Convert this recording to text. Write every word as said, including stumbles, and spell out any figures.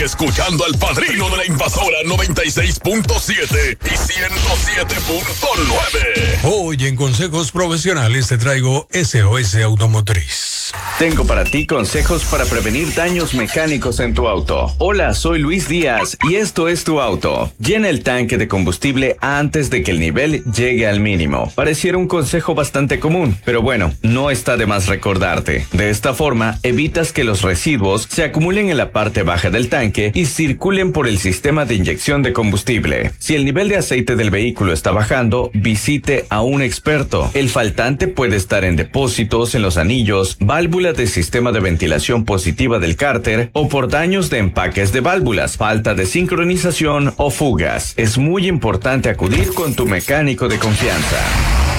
escuchando al Padrino de la Invasora noventa y seis punto siete y ciento siete punto nueve. Hoy en Consejos Profesionales te traigo S O S Automotriz. Tengo para ti consejos para prevenir daños mecánicos en tu auto. Hola, soy Luis Díaz y esto es Tu Auto. Llena el tanque de combustible antes de que el nivel llegue al mínimo. Pareciera un consejo bastante común, pero bueno, no está de más recordarte. De esta forma, evitas que los residuos se acumulen en la parte baja del tanque y circulen por el sistema de inyección de combustible. Si el nivel de aceite del vehículo está bajando, visite a un experto. El faltante puede estar en depósitos, en los anillos, válvulas de sistema de ventilación positiva del cárter o por daños de empaques de válvulas, falta de sincronización o fugas. Es muy importante acudir con tu mecánico de confianza.